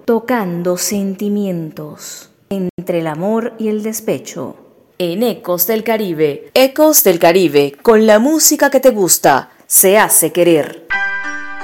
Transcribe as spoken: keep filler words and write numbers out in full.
tocando sentimientos entre el amor y el despecho. En Ecos del Caribe, Ecos del Caribe, con la música que te gusta, se hace querer.